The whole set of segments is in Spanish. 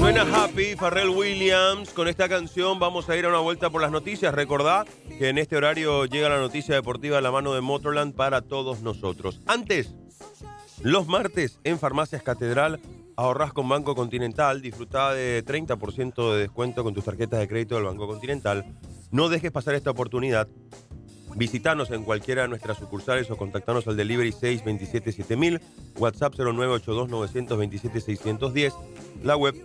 Suena Happy, Pharrell Williams. Con esta canción vamos a ir a una vuelta por las noticias. Recordá que en este horario llega la noticia deportiva a la mano de Motorland para todos nosotros. Antes, los martes en Farmacias Catedral ahorrás con Banco Continental. Disfrutá de 30% de descuento con tus tarjetas de crédito del Banco Continental. No dejes pasar esta oportunidad. Visítanos en cualquiera de nuestras sucursales o contactanos al delivery 627-7000, WhatsApp 0982-927-610, la web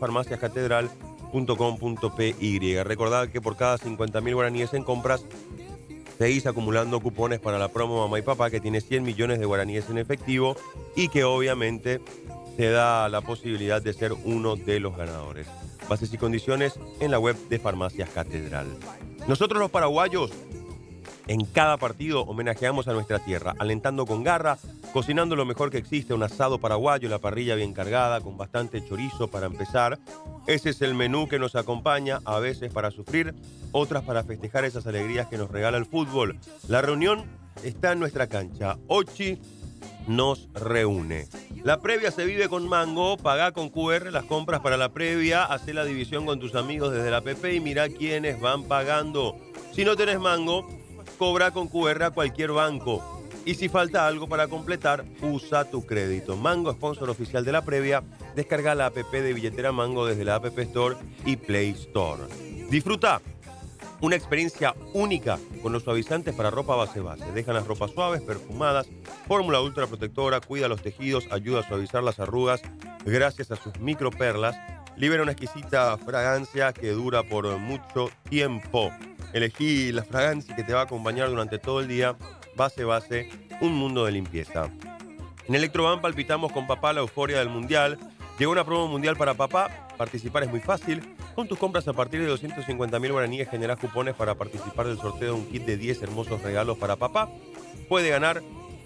farmaciascatedral.com.py. Recordad que por cada 50.000 guaraníes en compras, seguís acumulando cupones para la promo Mamá y Papá, que tiene 100 millones de guaraníes en efectivo y que obviamente te da la posibilidad de ser uno de los ganadores. Bases y condiciones en la web de Farmacias Catedral. Nosotros los paraguayos, en cada partido homenajeamos a nuestra tierra, alentando con garra, cocinando lo mejor que existe, un asado paraguayo, la parrilla bien cargada, con bastante chorizo para empezar. Ese es el menú que nos acompaña, a veces para sufrir, otras para festejar esas alegrías que nos regala el fútbol. La reunión está en nuestra cancha. Ochi nos reúne. La previa se vive con Mango. Pagá con QR las compras para la previa, hacé la división con tus amigos desde la app y mirá quiénes van pagando. Si no tenés Mango, cobra con QR a cualquier banco. Y si falta algo para completar, usa tu crédito. Mango, sponsor oficial de la previa. Descarga la app de billetera Mango desde la App Store y Play Store. Disfruta una experiencia única con los suavizantes para ropa base. Dejan las ropas suaves, perfumadas, fórmula ultra protectora, cuida los tejidos, ayuda a suavizar las arrugas gracias a sus microperlas. Libera una exquisita fragancia que dura por mucho tiempo. Elegí la fragancia que te va a acompañar durante todo el día. Base, un mundo de limpieza. En Electroban palpitamos con papá la euforia del Mundial. Llegó una promo mundial para papá. Participar es muy fácil. Con tus compras a partir de 250.000 guaraníes generás cupones para participar del sorteo de un kit de 10 hermosos regalos para papá. Puede ganar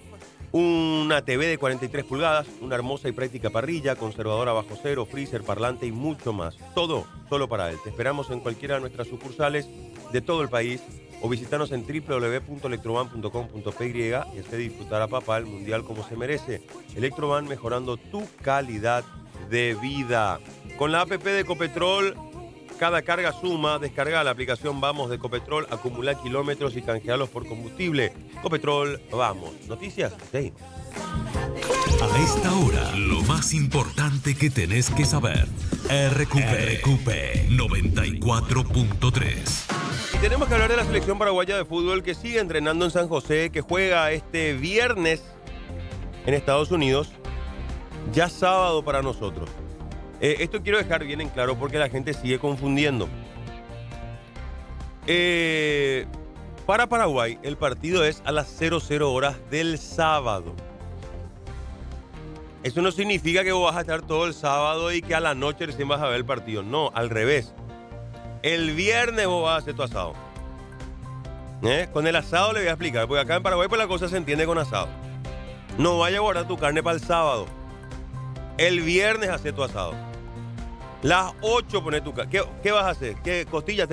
una TV de 43 pulgadas, una hermosa y práctica parrilla, conservadora bajo cero, freezer, parlante y mucho más. Todo solo para él. Te esperamos en cualquiera de nuestras sucursales de todo el país o visítanos en www.electroban.com.py y hacé disfrutar a papá el mundial como se merece. Electroban, mejorando tu calidad de vida. Con la app de Ecopetrol, cada carga suma. Descarga la aplicación Vamos de Ecopetrol, acumula kilómetros y canjealos por combustible. Ecopetrol, vamos. Noticias, sí. A esta hora, lo más importante que tenés que saber. RQP 94.3. Y tenemos que hablar de la selección paraguaya de fútbol que sigue entrenando en San José, que juega este viernes en Estados Unidos, ya sábado para nosotros. Esto quiero dejar bien en claro porque la gente sigue confundiendo. Para Paraguay, el partido es a las 00 horas del sábado. Eso no significa que vos vas a estar todo el sábado y que a la noche recién vas a ver el partido. No, al revés. El viernes vos vas a hacer tu asado. Con el asado le voy a explicar, porque acá en Paraguay pues la cosa se entiende con asado. No vaya a guardar tu carne para el sábado. El viernes hacer tu asado. Las 8 pones tu carne. ¿Qué vas a hacer? ¿Qué costillas?